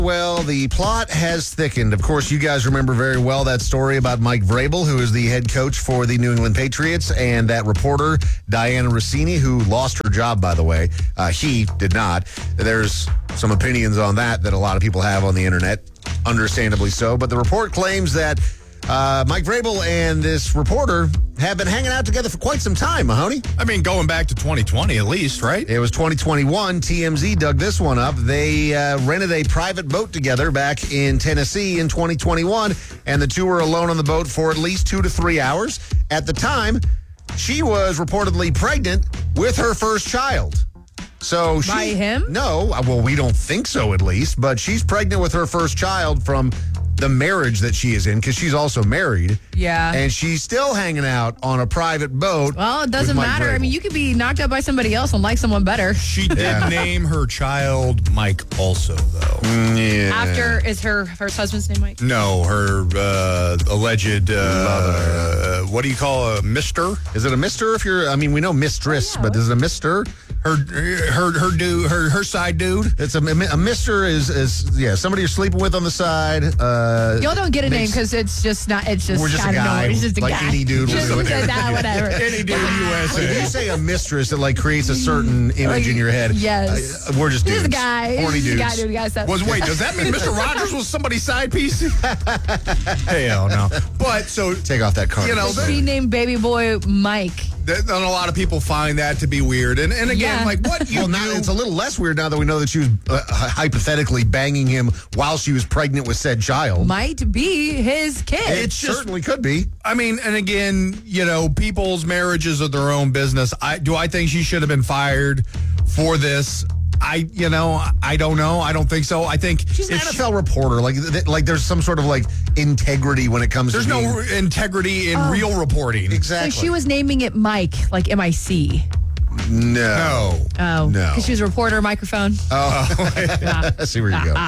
Well, the plot has thickened. Of course, you guys remember very well that story about Mike Vrabel, who is the head coach for the New England Patriots, and that reporter, Diana Rossini, who lost her job, by the way. He did not. There's some opinions on that a lot of people have on the internet, understandably so. But the report claims that Mike Vrabel and this reporter have been hanging out together for quite some time, Mahoney. I mean, going back to 2020 at least, right? It was 2021. TMZ dug this one up. They rented a private boat together back in Tennessee in 2021, and the two were alone on the boat for at least 2 to 3 hours. At the time, she was reportedly pregnant with her first child. So By him? No. Well, we don't think so, at least. But she's pregnant with her first child from the marriage that she is in, because she's also married. Yeah. And she's still hanging out on a private boat. Well, it doesn't with Mike matter. I Vrabel. mean, you could be knocked up by somebody else and like someone better. She did name her child Mike also, though. Yeah. After, is her first husband's name Mike? No, her alleged, what do you call a mister? Is it a mister? We know mistress, but is it a mister? Her side dude. It's a mister is somebody you're sleeping with on the side. Y'all don't get a name because it's just not. It's just We're just a I don't guy, know. It's just a like guy. any dude would Just do it. whatever. Any dude If you USA. say a mistress, it creates a certain image in your head. Yes. We're just dudes. He's a guy. Horny He's a dudes. guy doing guy stuff. Wait, does that mean Mr. Rogers was somebody's side piece? Hell no. But so, Take off that card. She named baby boy Mike. and a lot of people find that to be weird. And again, Yeah. what you Well, now it's a little less weird now that we know that she was hypothetically banging him while she was pregnant with said child. Might be his kid. It certainly could be. I mean, and again, people's marriages are their own business. Do I think she should have been fired for this? I don't know. I don't think so. I think She's an NFL reporter. Like there's some sort of integrity when it comes there's to no integrity in real reporting. Exactly. So she was naming it Mike, like M-I-C. No. Oh. No. Because she was a reporter, microphone. I see where you go.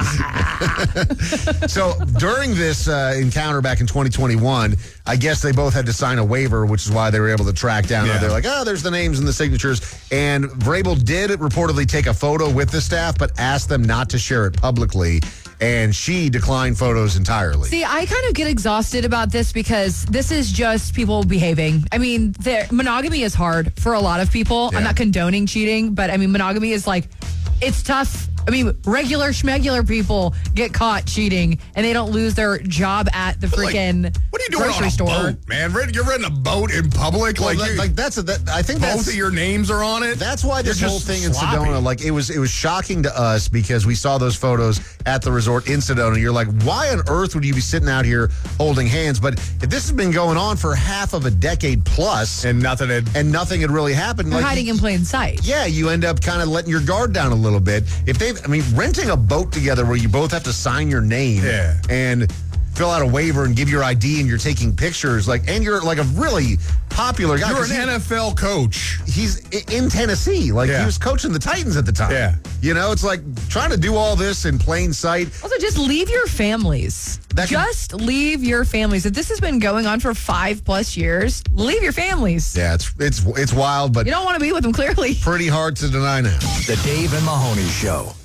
So during this encounter back in 2021, I guess they both had to sign a waiver, which is why they were able to track down. Yeah. They're like, there's the names and the signatures. And Vrabel did reportedly take a photo with the staff, but asked them not to share it publicly. And she declined photos entirely. See, I kind of get exhausted about this because this is just people behaving. I mean, monogamy is hard for a lot of people. Yeah. I'm not condoning cheating, but I mean, monogamy is it's tough. I mean, regular schmegular people get caught cheating and they don't lose their job at the freaking what are you doing grocery on a store. boat, man? You're renting a boat in public? Well, I think both that's of your names are on it? That's why this You're whole just thing in sloppy. Sedona, it was shocking to us because we saw those photos at the resort in Sedona. You're like, why on earth would you be sitting out here holding hands? But if this has been going on for half of a decade plus, And nothing had really happened, They're hiding in plain sight. yeah, you end up kind of letting your guard down a little bit. Renting a boat together where you both have to sign your name and fill out a waiver and give your ID and you're taking pictures, and you're a really popular guy. You're 'cause an NFL coach. He's in Tennessee. He was coaching the Titans at the time. Yeah. It's like trying to do all this in plain sight. Also, just leave your families. Leave your families. If this has been going on for 5+ years, leave your families. Yeah, it's wild, but You don't want to be with them, clearly. pretty hard to deny now. The Dave and Mahoney Show.